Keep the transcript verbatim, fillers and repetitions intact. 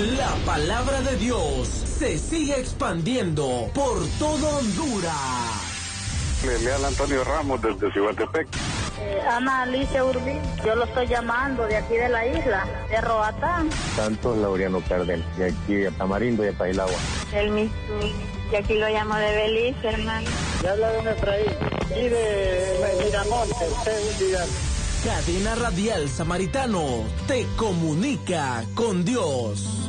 La palabra de Dios se sigue expandiendo por todo Honduras. Le habla Antonio Ramos desde Cihuatepec. Eh, Ana Alicia Urbí, yo lo estoy llamando de aquí de la isla, de Roatán. Santos Laureano Cárdenas, de aquí de Tamarindo y de Pailagua. El mismo, y aquí lo llamo de Belice, hermano. Ya habla de Efraín y de Miramontes. Cadena Radial Samaritano te comunica con Dios.